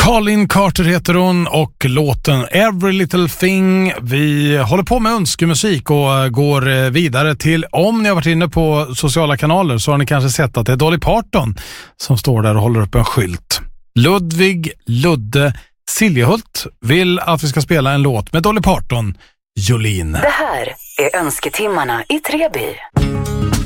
Colin Carter heter hon och låten Every Little Thing. Vi håller på med önskemusik och går vidare till, om ni har varit inne på sociala kanaler så har ni kanske sett att det är Dolly Parton som står där och håller upp en skylt. Ludvig Ludde Siljehult vill att vi ska spela en låt med Dolly Parton, Jolene. Det här är önsketimmarna i Treby.